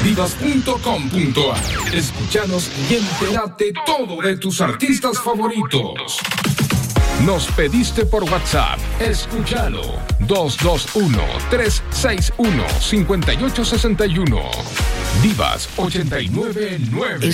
divas.com.ar. Escúchanos y entérate todo de tus artistas favoritos. Nos pediste por WhatsApp. Escúchalo. 221-361-5861. Divas 899.